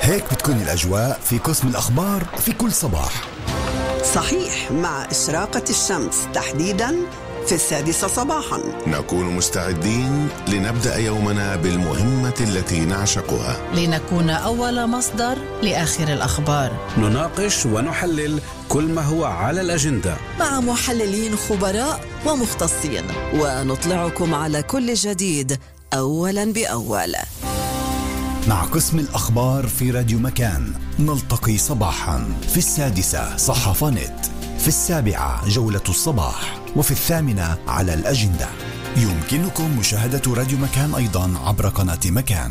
هيك بتكون الأجواء في قسم الأخبار في كل صباح. صحيح، مع إشراقة الشمس تحديداً في 6 صباحاً نكون مستعدين لنبدأ يومنا بالمهمة التي نعشقها، لنكون أول مصدر لآخر الأخبار. نناقش ونحلل كل ما هو على الأجندة مع محللين خبراء ومختصين، ونطلعكم على كل جديد أولاً بأول. مع قسم الأخبار في راديو مكان نلتقي صباحا في 6 صحافة نت، في 7 جولة الصباح، وفي 8 على الأجندة. يمكنكم مشاهدة راديو مكان أيضا عبر قناة مكان.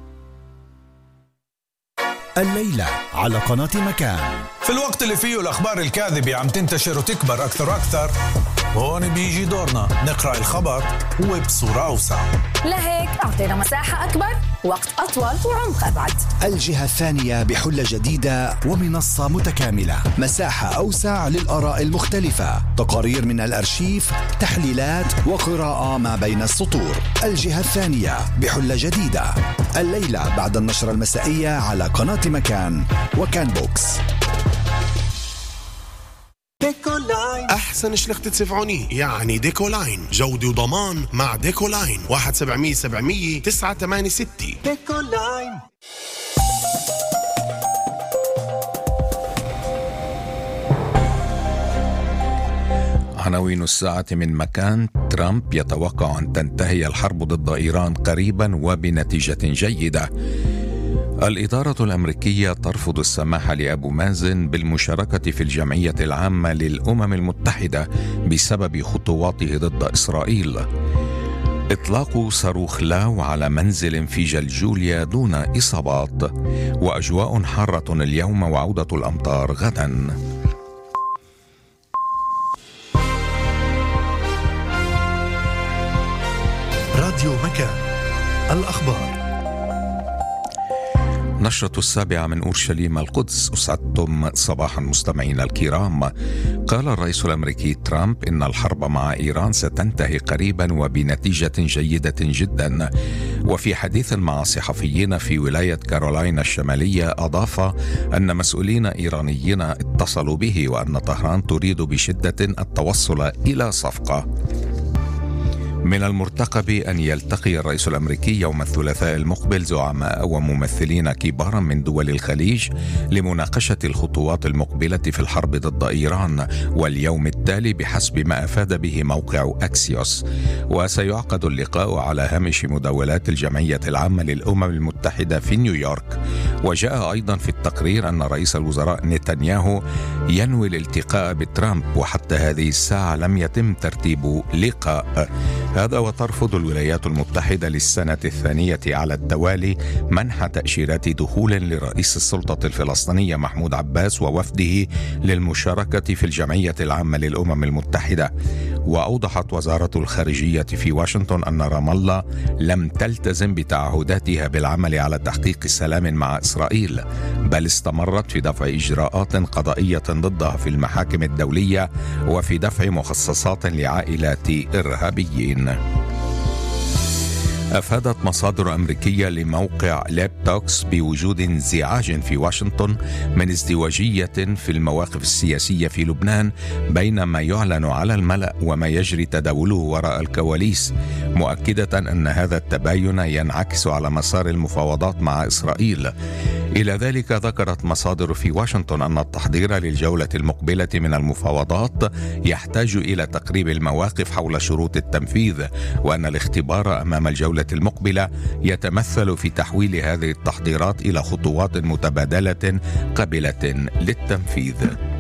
الليلة على قناة مكان، في الوقت اللي فيه الأخبار الكاذبة عم تنتشر وتكبر أكثر وأكثر، هون بيجي دورنا نقرأ الخبر وبصورة أوسع. لهيك أعطينا مساحة أكبر، وقت أطول وعمق أبعد. الجهة الثانية بحلة جديدة ومنصة متكاملة، مساحة أوسع للآراء المختلفة، تقارير من الأرشيف، تحليلات وقراءة ما بين السطور. الجهة الثانية بحلة جديدة، الليلة بعد النشرة المسائية على قناة مكان وكان بوكس. ديكولاين، أحسن شلخت سفعوني يعني ديكولاين، جودة وضمان مع ديكولاين. 1-700-700-986. ديكولاين. عناوين الساعة من مكان. ترامب يتوقع أن تنتهي الحرب ضد إيران قريبا وبنتيجة جيدة. الإدارة الأمريكية ترفض السماح لأبو مازن بالمشاركة في الجمعية العامة للأمم المتحدة بسبب خطواته ضد إسرائيل. إطلاق صاروخ لاو على منزل في جلجوليا دون إصابات. وأجواء حارة اليوم وعودة الأمطار غدا. راديو مكان، الأخبار. نشرة 7 من أورشليم القدس. أسعدتم صباحا مستمعينا الكرام. قال الرئيس الأمريكي ترامب إن الحرب مع إيران ستنتهي قريبا وبنتيجة جيدة جدا. وفي حديث مع صحفيين في ولاية كارولاينا الشمالية أضاف أن مسؤولين إيرانيين اتصلوا به وأن طهران تريد بشدة التوصل إلى صفقة. من المرتقب أن يلتقي الرئيس الأمريكي يوم الثلاثاء المقبل زعماء وممثلين كبارا من دول الخليج لمناقشة الخطوات المقبلة في الحرب ضد إيران، واليوم التالي بحسب ما أفاد به موقع أكسيوس. وسيعقد اللقاء على هامش مداولات الجمعية العامة للأمم المتحدة في نيويورك. وجاء أيضا في التقرير أن رئيس الوزراء نتنياهو ينوي الالتقاء بترامب، وحتى هذه الساعة لم يتم ترتيب لقاء. هذا وترفض الولايات المتحدة للسنة الثانية على التوالي منح تأشيرات دخول لرئيس السلطة الفلسطينية محمود عباس ووفده للمشاركة في الجمعية العامة للأمم المتحدة. وأوضحت وزارة الخارجية في واشنطن أن رام الله لم تلتزم بتعهداتها بالعمل على تحقيق سلام مع إسرائيل، بل استمرت في دفع إجراءات قضائية ضدها في المحاكم الدولية وفي دفع مخصصات لعائلات إرهابيين. أفادت مصادر أمريكية لموقع لابتوكس بوجود انزعاج في واشنطن من ازدواجية في المواقف السياسية في لبنان بين ما يعلن على الملأ وما يجري تداوله وراء الكواليس، مؤكدة أن هذا التباين ينعكس على مسار المفاوضات مع إسرائيل. إلى ذلك ذكرت مصادر في واشنطن أن التحضير للجولة المقبلة من المفاوضات يحتاج إلى تقريب المواقف حول شروط التنفيذ، وأن الاختبار أمام الجولة المقبلة يتمثل في تحويل هذه التحضيرات إلى خطوات متبادلة قابلة للتنفيذ.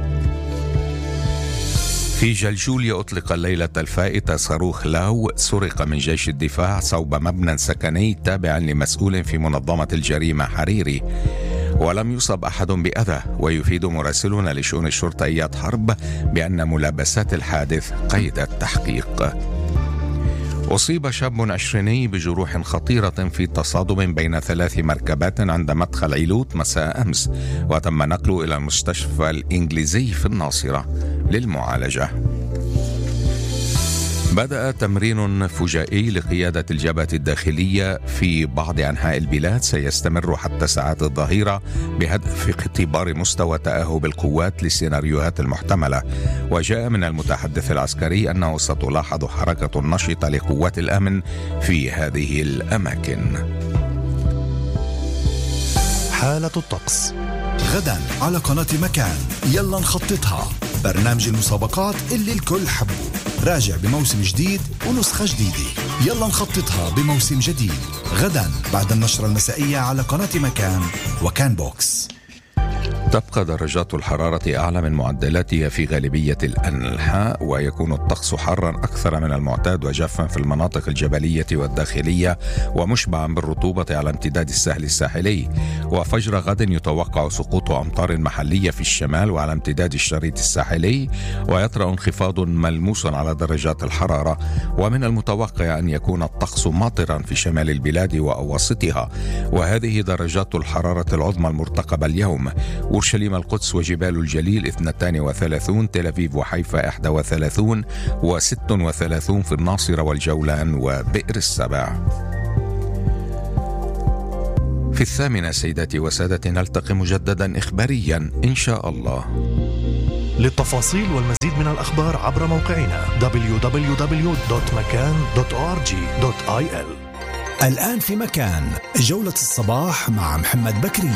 في جلجوليا أطلق الليلة الفائتة صاروخ لاو سرق من جيش الدفاع صوب مبنى سكني تابع لمسؤول في منظمة الجريمة حريري، ولم يصب أحد بأذى. ويفيد مراسلون لشؤون الشرطة إياد حرب بأن ملابسات الحادث قيد التحقيق. أصيب شاب 20 بجروح خطيرة في تصادم بين 3 مركبات عند مدخل عيلوت مساء أمس، وتم نقله إلى المستشفى الإنجليزي في الناصرة للمعالجة. بدأ تمرين فجائي لقيادة الجبهة الداخلية في بعض أنحاء البلاد سيستمر حتى ساعات الظهيرة بهدف اختبار مستوى تأهب القوات للسيناريوهات المحتملة. وجاء من المتحدث العسكري أنه ستلاحظ حركة نشطة لقوات الأمن في هذه الأماكن. حالة الطقس غدا على قناة مكان. يلا نخططها، برنامج المسابقات اللي الكل حبه، راجع بموسم جديد ونسخة جديدة. يلا نخططها بموسم جديد غدا بعد النشرة المسائية على قناة مكان وكان بوكس. تبقى درجات الحرارة أعلى من معدلاتها في غالبية الأنحاء، ويكون الطقس حارا أكثر من المعتاد وجافا في المناطق الجبلية والداخلية ومشبعا بالرطوبة على امتداد الساحل الساحلي. وفجر غد يتوقع سقوط أمطار محلية في الشمال وعلى امتداد الشريط الساحلي، ويطرأ انخفاض ملموس على درجات الحرارة. ومن المتوقع أن يكون الطقس ماطرا في شمال البلاد وأواسطها، وهذه درجات الحرارة العظمى المرتقبة اليوم: أورشليم القدس وجبال الجليل 32، تل أبيب وحيفا 31، و36 في الناصرة والجولان وبئر السبع. في 8 سيداتي وسادتي نلتقي مجددا إخباريا إن شاء الله. للتفاصيل والمزيد من الأخبار عبر موقعنا www.makan.org.il. الآن في مكان جولة الصباح مع محمد بكري.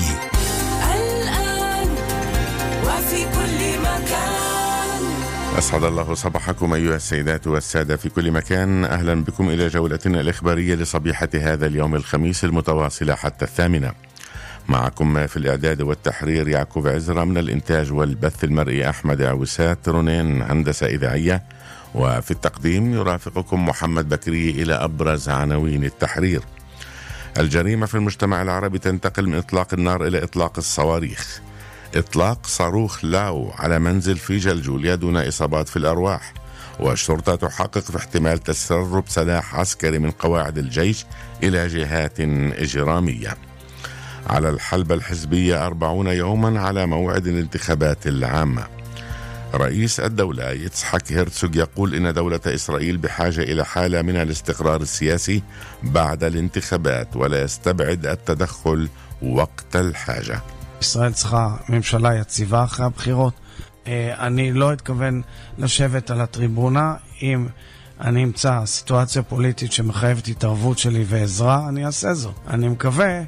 وفي كل مكان. أسعد الله صباحكم أيها السيدات والسادة في كل مكان. أهلا بكم إلى جولتنا الإخبارية لصبيحة هذا اليوم الخميس المتواصلة حتى 8. معكم في الإعداد والتحرير يعقوب عزرا، من الإنتاج والبث المرئي أحمد عوسات، رنين هندسة إذاعية، وفي التقديم يرافقكم محمد بكري. إلى أبرز عناوين التحرير: الجريمة في المجتمع العربي تنتقل من إطلاق النار إلى إطلاق الصواريخ. إطلاق صاروخ لاو على منزل في جلجوليا دون إصابات في الأرواح. والشرطة تحقق في احتمال تسرب سلاح عسكري من قواعد الجيش إلى جهات إجرامية. على الحلبة الحزبية 40 يوما على موعد الانتخابات العامة. رئيس الدولة يتسحك هرتسوغ يقول إن دولة إسرائيل بحاجة إلى حالة من الاستقرار السياسي بعد الانتخابات، וلا يستبعد التدخل وقت الحاجة. ישראל צריכה ממשלה יציבה אחרי הבחירות. אני לא אתכוון לשבת על הטריבונה. אם אני אמצא סיטואציה פוליטית שמחייבת התערבות שלי ועזרה, אני אעשה זאת. אני מקווה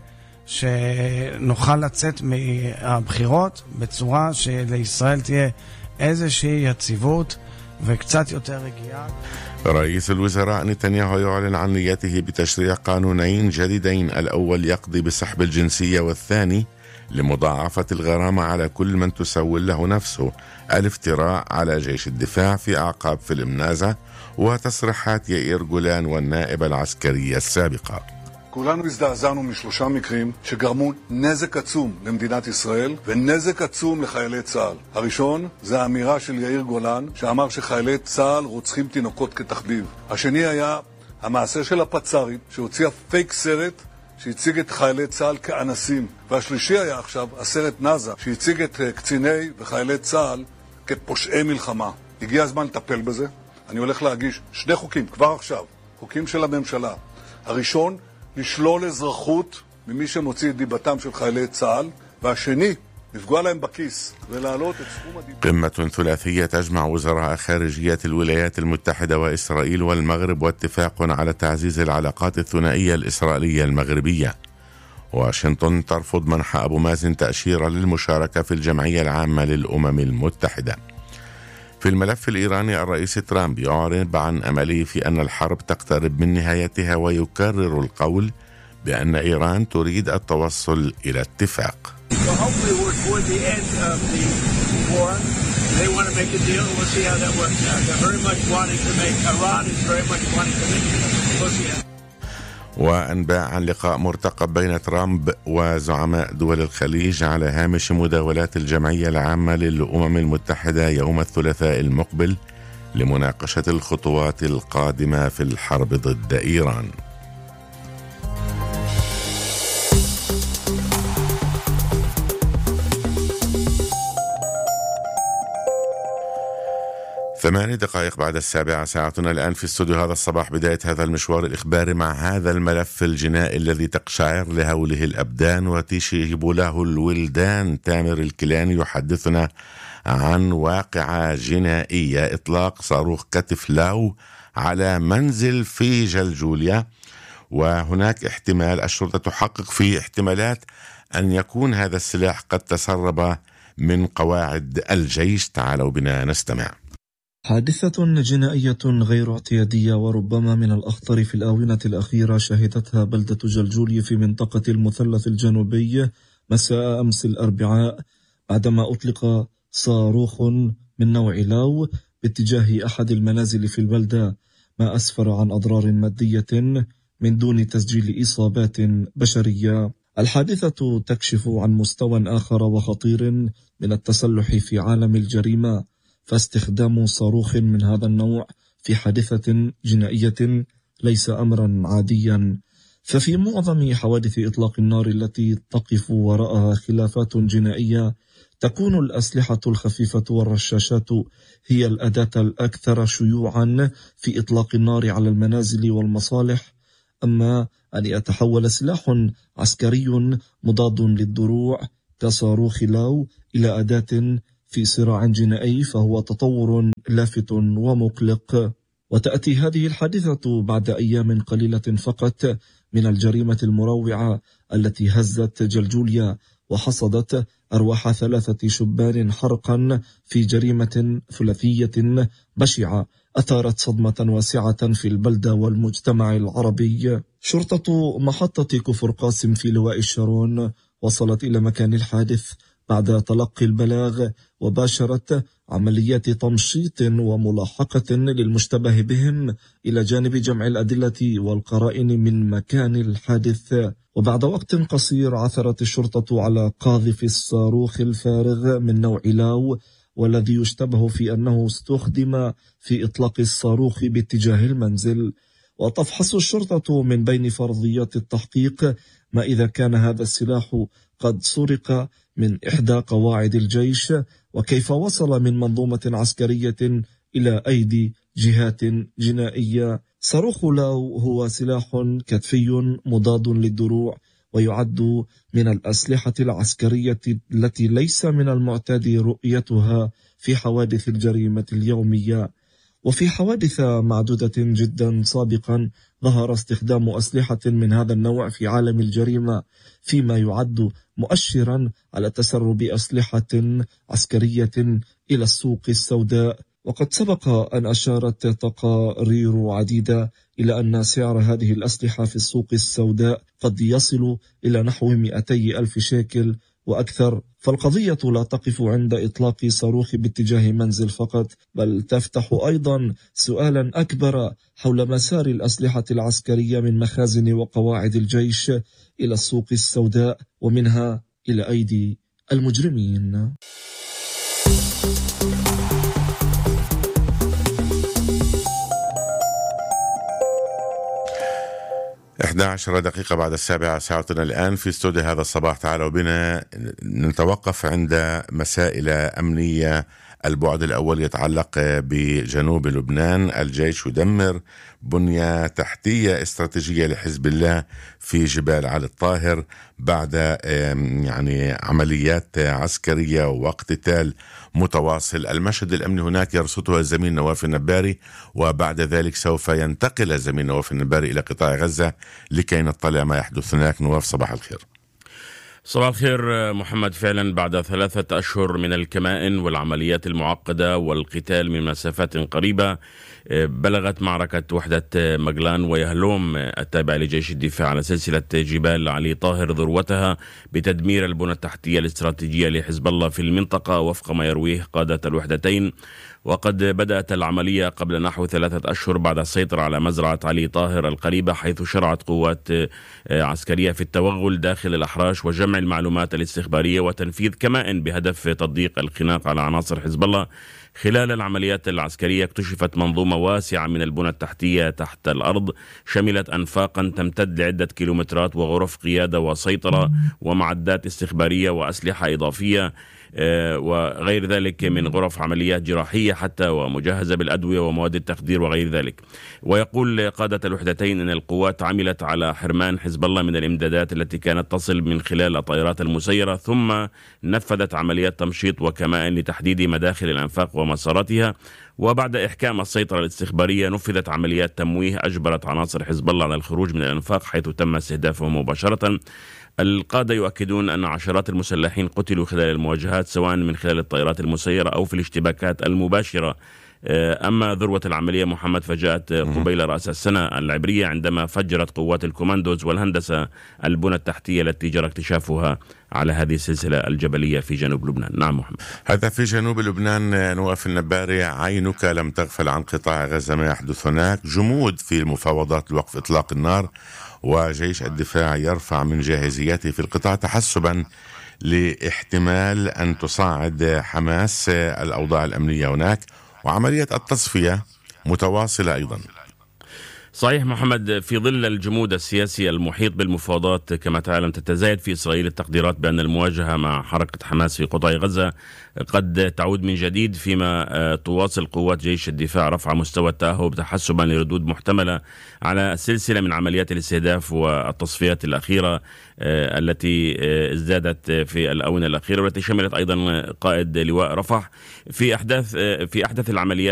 שנוכל לצאת מהבחירות בצורה שלישראל תהיה איזושהי יציבות וקצת יותר רגיעה. رئيس الوزراء نتنياهو يعلن عن نيته بتشريع قانونين جديدين، الأول يقضي بسحب الجنسية، والثاني لمضاعفة الغرامة على كل من تسول له نفسه الافتراء على جيش الدفاع في أعقاب فيلم نازا وتصريحات يائير جولان والنائبة العسكرية السابقة. כולנו הזדעזענו משלושה מקרים שגרמו נזק עצום למדינת ישראל ונזק עצום לחיילי צה"ל. הראשון זה האמירה של יאיר גולן שאמר שחיילי צה"ל רוצחים תינוקות כתחביב. השני היה המעשה של הפצ"רית שהוציאה פייק סרט שהציג את חיילי צה"ל כאנסים. והשלישי היה עכשיו הסרט נאזה שהציג את קציני וחיילי צה"ל כפושעי מלחמה. הגיע הזמן לטפל בזה. אני הולך להגיש 2 חוקים כבר עכשיו, חוקים של הממשלה. הראשון, לשלול אזרחות ממי שמוציא את דיבתם של חיילי צה"ל, והשני, לפגוע להם בכיס ולהעלות את סכום הדיבה. قمة ثلاثية تجمع وزراء خارجية الولايات المتحدة وإسرائيل والمغرب، واتفاق على تعزيز العلاقات الثنائية الإسرائيلية المغربية. واشنطن ترفض منح أبو مازن تأشيرة للمشاركة في الجمعية العامة للأمم المتحدة. في الملف الإيراني الرئيس ترامب يعلن عن أمله في أن الحرب تقترب من نهايتها، ويكرر القول بأن إيران تريد التوصل إلى اتفاق. وأنباء عن لقاء مرتقب بين ترامب وزعماء دول الخليج على هامش مداولات الجمعية العامة للأمم المتحدة يوم الثلاثاء المقبل لمناقشة الخطوات القادمة في الحرب ضد إيران. 8 دقائق بعد 7 ساعتنا الآن في استوديو هذا الصباح، بداية هذا المشوار الإخباري مع هذا الملف الجنائي الذي تقشعر لهوله الأبدان وتشيب له الولدان. تامر الكيلاني يحدثنا عن واقعة جنائية، إطلاق صاروخ كتف لاو على منزل في جلجوليا، وهناك احتمال، الشرطة تحقق في احتمالات أن يكون هذا السلاح قد تسرب من قواعد الجيش. تعالوا بنا نستمع. حادثة جنائية غير اعتيادية وربما من الأخطر في الآونة الأخيرة شهدتها بلدة جلجولي في منطقة المثلث الجنوبي مساء أمس الأربعاء، بعدما أطلق صاروخ من نوع لاو باتجاه أحد المنازل في البلدة، ما أسفر عن أضرار مادية من دون تسجيل إصابات بشرية. الحادثة تكشف عن مستوى آخر وخطير من التسلح في عالم الجريمة، فاستخدام صاروخ من هذا النوع في حادثة جنائية ليس أمرا عاديا. ففي معظم حوادث إطلاق النار التي تقف وراءها خلافات جنائية، تكون الأسلحة الخفيفة والرشاشات هي الأداة الأكثر شيوعا في إطلاق النار على المنازل والمصالح. أما أن يتحول سلاح عسكري مضاد للدروع كصاروخ لاو إلى أداة في صراع جنائي فهو تطور لافت ومقلق. وتأتي هذه الحادثة بعد أيام قليلة فقط من الجريمة المروعة التي هزت جلجوليا وحصدت أرواح 3 شبان حرقا في جريمة ثلاثية بشعة أثارت صدمة واسعة في البلدة والمجتمع العربي. شرطة محطة كفر قاسم في لواء الشارون وصلت إلى مكان الحادث بعد تلقي البلاغ، وباشرت عمليات تمشيط وملاحقة للمشتبه بهم إلى جانب جمع الأدلة والقرائن من مكان الحادث. وبعد وقت قصير عثرت الشرطة على قاذف الصاروخ الفارغ من نوع لاو، والذي يشتبه في أنه استخدم في إطلاق الصاروخ باتجاه المنزل. وتفحص الشرطة من بين فرضيات التحقيق ما إذا كان هذا السلاح قد سرق من إحدى قواعد الجيش، وكيف وصل من منظومة عسكرية إلى أيدي جهات جنائية. صاروخ لاو هو سلاح كتفي مضاد للدروع، ويعد من الأسلحة العسكرية التي ليس من المعتاد رؤيتها في حوادث الجريمة اليومية. وفي حوادث معدودة جدا سابقا ظهر استخدام أسلحة من هذا النوع في عالم الجريمة، فيما يعد مؤشرا على تسرب أسلحة عسكرية إلى السوق السوداء. وقد سبق أن أشارت تقارير عديدة إلى أن سعر هذه الأسلحة في السوق السوداء قد يصل إلى نحو 200,000 شيكل وأكثر. فالقضية لا تقف عند إطلاق صاروخ باتجاه منزل فقط، بل تفتح أيضا سؤالا أكبر حول مسار الأسلحة العسكرية من مخازن وقواعد الجيش إلى السوق السوداء، ومنها إلى أيدي المجرمين. 11 دقيقة بعد 7 ساعتنا الآن في استوديو هذا الصباح. تعالوا بنا نتوقف عند مسائل أمنية. البعد الأول يتعلق بجنوب لبنان. الجيش يدمر بنية تحتية استراتيجية لحزب الله في جبال علي الطاهر بعد عمليات عسكرية واقتتال متواصل. المشهد الأمني هناك يرصده الزميل نواف النباري، وبعد ذلك سوف ينتقل الزميل نواف النباري إلى قطاع غزة لكي نطلع ما يحدث هناك. نواف، صباح الخير. صباح الخير محمد. فعلا بعد 3 أشهر من الكمائن والعمليات المعقدة والقتال من مسافات قريبة، بلغت معركة وحدة مغلان ويهلوم التابع لجيش الدفاع على سلسلة جبال علي طاهر ذروتها بتدمير البنى التحتية الاستراتيجية لحزب الله في المنطقة وفق ما يرويه قادة الوحدتين. وقد بدأت العملية قبل نحو 3 أشهر بعد السيطرة على مزرعة علي طاهر القريبة، حيث شرعت قوات عسكرية في التوغل داخل الأحراش وجمع المعلومات الاستخبارية وتنفيذ كمائن بهدف تضييق الخناق على عناصر حزب الله. خلال العمليات العسكرية اكتشفت منظومة واسعة من البنى التحتية تحت الأرض، شملت أنفاقا تمتد لعدة كيلومترات وغرف قيادة وسيطرة ومعدات استخبارية وأسلحة إضافية وغير ذلك من غرف عمليات جراحية عسكرية حتى ومجهزة بالأدوية ومواد التخدير وغير ذلك. ويقول قادة الوحدتين أن القوات عملت على حرمان حزب الله من الإمدادات التي كانت تصل من خلال الطائرات المسيرة، ثم نفذت عمليات تمشيط وكمائن لتحديد مداخل الأنفاق ومساراتها. وبعد إحكام السيطرة الاستخبارية نفذت عمليات تمويه أجبرت عناصر حزب الله على الخروج من الأنفاق حيث تم استهدافهم مباشرة. القادة يؤكدون أن عشرات المسلحين قتلوا خلال المواجهات سواء من خلال الطائرات المسيرة أو في الاشتباكات المباشرة. أما ذروة العملية محمد فجاءت قبيل رأس السنة العبرية عندما فجرت قوات الكوماندوز والهندسة البنى التحتية التي جرى اكتشافها على هذه السلسلة الجبلية في جنوب لبنان. نعم محمد. هذا في جنوب لبنان. نواف النباري، عينك لم تغفل عن قطاع غزة ما يحدث هناك، جمود في مفاوضات لوقف إطلاق النار، وجيش الدفاع يرفع من جاهزيته في القطاع تحسبا لاحتمال أن تصاعد حماس الأوضاع الأمنية هناك، وعملية التصفية متواصلة أيضا. صحيح محمد. في ظل الجمود السياسي المحيط بالمفاوضات كما تعلم تتزايد في إسرائيل التقديرات بأن المواجهة مع حركة حماس في قطاع غزة قد تعود من جديد، فيما تواصل قوات جيش الدفاع رفع مستوى التأهب تحسبا لردود محتملة على سلسلة من عمليات الاستهداف والتصفيات الأخيرة التي ازدادت في الآونة الأخيرة، والتي شملت أيضا قائد لواء رفح. في أحدث العمليات